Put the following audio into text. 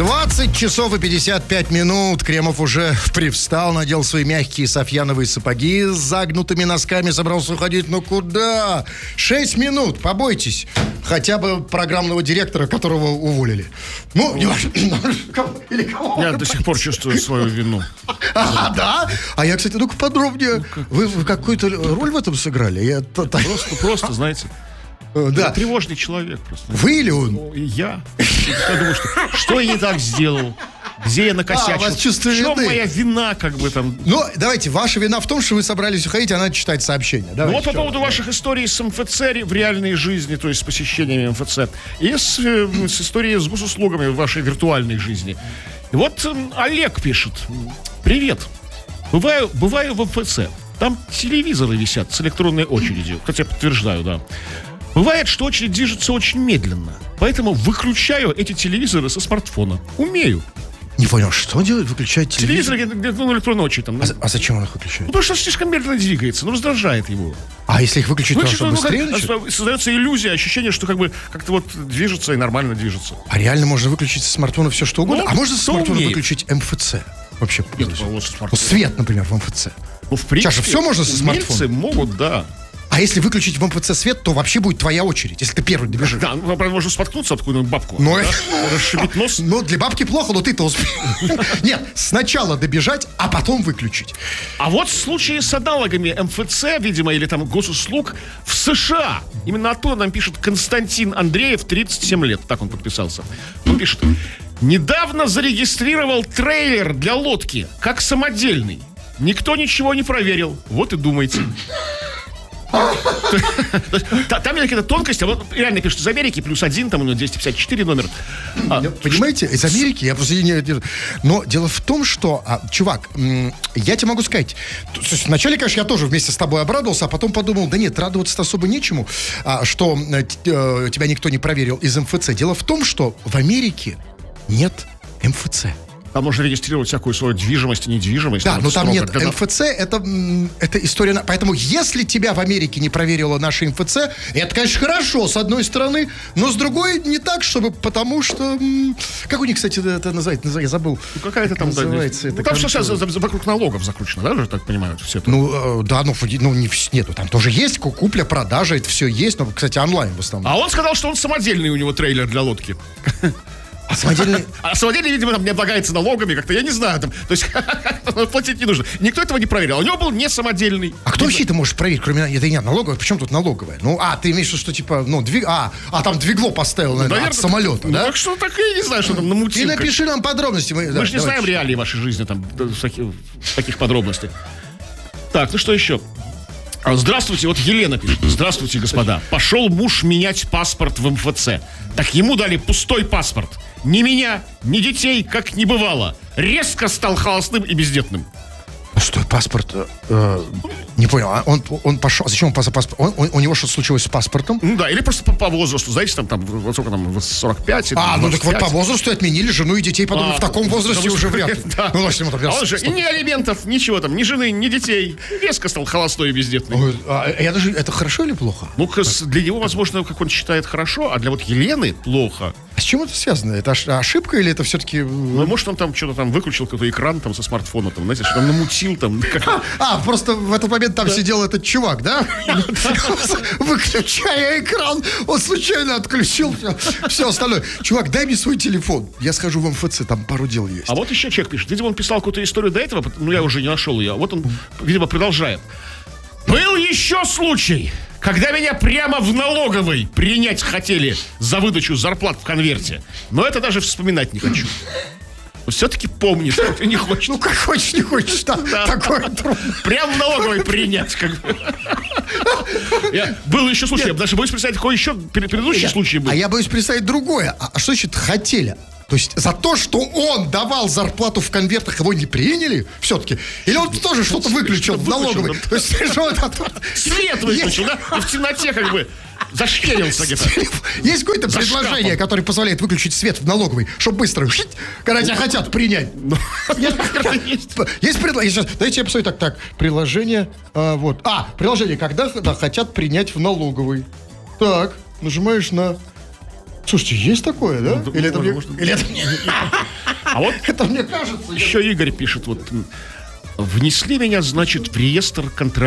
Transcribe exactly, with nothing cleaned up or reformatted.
двадцать часов и пятьдесят пять минут. Кремов уже привстал, надел свои мягкие софьяновые сапоги с загнутыми носками, собрался уходить. Ну куда? Шесть минут, побойтесь. Хотя бы программного директора, которого уволили. Ну, не важно. Или кого? Я до сих пор чувствую свою вину. А, да? А я, кстати, ну-ка подробнее. Вы какую-то роль в этом сыграли? Я... Просто, просто, знаете... Да. Я тревожный человек просто. Вы или он? Я. Я думаю, что, что я не так сделал? Где я накосячил? А, у вас чувство в чем вины. моя вина, как бы там? Ну, давайте, ваша вина в том, что вы собрались уходить, а надо читать сообщения. Давайте, ну вот по что? поводу ваших историй с МФЦ в реальной жизни, то есть с посещениями МФЦ, и с, э, с историей с госуслугами в вашей виртуальной жизни. И вот э, Олег пишет. Привет. Бываю, бываю в МФЦ. Там телевизоры висят с электронной очередью. Хотя подтверждаю, да. Бывает, что очередь движется очень медленно. Поэтому выключаю эти телевизоры со смартфона. Умею. Не понял, что делать? Выключать телевизор? Телевизор, ну, электронную очередь там. А, а зачем он их выключает? Ну, потому что слишком медленно двигается, ну, раздражает его. А если их выключить, то Выключить, что, ну, быстрее как, начнет? создается иллюзия, ощущение, что как бы как-то вот движется и нормально движется. А реально можно выключить со смартфона все, что угодно? Ну, а можно со смартфона умеет. выключить МФЦ? Вообще, Нет, ну, вот смартфон. свет, например, в МФЦ. Ну, в принципе, Сейчас же все можно со смартфона. могут, да. А если выключить в МФЦ свет, то вообще будет твоя очередь, если ты первый добежишь. Да, ну, правда, можно споткнуться об какую-нибудь бабку. Но... Да? Расшибить нос. Ну, для бабки плохо, но ты-то успеешь. Нет, сначала добежать, а потом выключить. А вот в случае с аналогами МФЦ, видимо, или там госуслуг в США. Именно оттуда нам пишет Константин Андреев, тридцать семь лет. Так он подписался. Он пишет. Недавно зарегистрировал трейлер для лодки, как самодельный. Никто ничего не проверил. Вот и думайте. Там есть какие-то тонкости. Вот реально пишут из Америки, плюс один, там у него двести пятьдесят четыре номер. А, понимаете, из Америки я просто не... Но дело в том, что, а, чувак, я тебе могу сказать, то есть вначале, конечно, я тоже вместе с тобой обрадовался, а потом подумал, да нет, радоваться-то особо нечему, а, что э, тебя никто не проверил из МФЦ. Дело в том, что в Америке нет МФЦ. Там можно регистрировать всякую свою движимость и недвижимость. Да, но там строго. нет Для... МФЦ, это, это история... Поэтому если тебя в Америке не проверила наша МФЦ, это, конечно, хорошо, с одной стороны, но с другой не так, чтобы... Потому что... Как у них, кстати, это называется? Я забыл. Ну, какая-то там... Называется, да, это ну, там все сейчас контора. вокруг налогов закручено, да, же так понимают все это? Ну, э, да, ну, ну не, нету. Там тоже есть купля, продажа, это все есть, но, кстати, онлайн в основном. А он сказал, что он самодельный, у него трейлер для лодки. А самодельный... А самодельный, видимо, там не облагается налогами, как-то, я не знаю, там, то есть платить не нужно. Никто этого не проверил. У него был не самодельный. А кто вообще это может проверить, кроме... Это нет, налоговая, причем тут налоговая? Ну, а, ты имеешь в виду, что, типа, ну, двиг... А, а там двигло поставил, наверное, Наверное, от самолета, ну, да? так что так я не знаю, что там намутил. И напиши нам подробности. Мы, Мы да, же не давайте. знаем реалии вашей жизни, там, в таких, в таких подробностях. Так, ну что еще? Здравствуйте, вот Елена пишет. Здравствуйте, господа. Пошел муж менять паспорт в МФЦ. Так ему дали пустой паспорт. Ни меня, ни детей, как не бывало. Резко стал холостым и бездетным. Что, паспорт? Э, не понял, а он, он пошел, зачем он паспорт? Он, он, у него что случилось с паспортом? Ну да, или просто по, по возрасту, знаете, там, там, вот сколько там, сорок пять. А, ну так вот по возрасту отменили жену и детей, потом А, в таком возрасте да, уже вряд ли. Да. Ну, значит, ему там, а он же и ни алиментов, ничего там, ни жены, ни детей. Резко стал холостой и бездетный. Ой, а, я даже, это хорошо или плохо? Ну, для него, возможно, как он считает, хорошо, а для вот Елены плохо. А с чем это связано? Это ошибка или это все-таки... Ну, может, он там что-то там выключил, какой-то экран там со смартфона, там, знаете, что там намутил там. Как... А, просто в этот момент там да. сидел этот чувак, да? Выключая экран, он случайно отключил все остальное. Чувак, дай мне свой телефон. Я схожу в МФЦ, там пару дел есть. А вот еще человек пишет. Видимо, он писал какую-то историю до этого, но я уже не нашел ее. Вот он, видимо, продолжает. Был еще случай, когда меня прямо в налоговой принять хотели за выдачу зарплат в конверте. Но это даже вспоминать не хочу. Но все-таки помнит, хоть и не хочет. Ну, как хочешь, не хочешь, да, да. Такое трудно. Прямо в налоговой принять, как бы. Я, был еще случай, я даже боюсь представить, какой еще предыдущий случай был. А я боюсь представить другое. А, а что значит хотели? То есть за то, что он давал зарплату в конвертах, его не приняли все-таки? Или он тоже что-то выключил в налоговой? То есть свет выключил, да? И в темноте как бы зашкерился где-то. Есть какое-то предложение, которое позволяет выключить свет в налоговой, чтобы быстро, когда тебя хотят принять? Есть предложение. Дайте я посмотрю. Так, так, приложение. Вот. А, приложение, когда хотят принять в налоговой. Так, нажимаешь на... Слушайте, есть такое, да? Ну, Или это мне... может, Или это мне... А вот Это мне кажется. еще Игорь пишет, вот, внесли меня, значит, в реестр контролеров.